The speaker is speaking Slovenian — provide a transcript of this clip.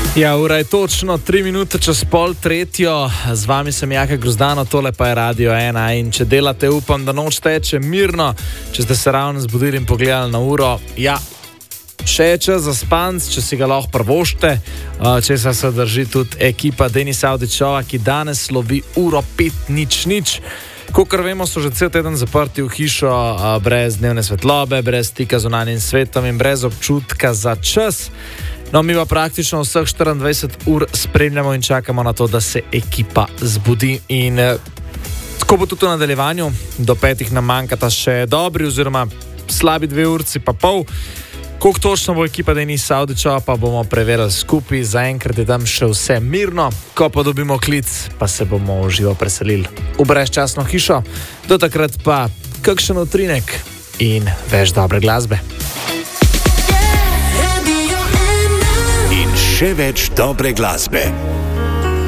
Ja, ura je točno 3 minute čez pol tretjo, z vami sem Jaka Grozdano, tole pa je Radio 1 in če delate, upam, da noč teče mirno, če ste se ravno zbudili in pogledali na uro, ja, še je čas za spanc, če si ga lahko prvošite, česa se drži tudi ekipa Denisa Avdićova, ki danes slovi uro 5:00. Kakor vemo, so že cel teden zaprti v hišo, brez dnevne svetlobe, brez stika z zunanjim svetom in brez občutka za čas. No, mi pa praktično vseh 24 ur spremljamo in čakamo na to, da se ekipa zbudi. In tako bo tudi v nadaljevanju, do 5 nam manjkata še dobri oziroma slabi 2 urci pa pol. Koliko točno bo ekipa Denisa Avdićova, pa bomo preverili skupaj. Zaenkrat je tam še vse mirno, ko pa dobimo klic, pa se bomo v živo preselili v brezčasno hišo. Do takrat pa kakšen utrinek in več dobre glasbe. In še več dobre glasbe.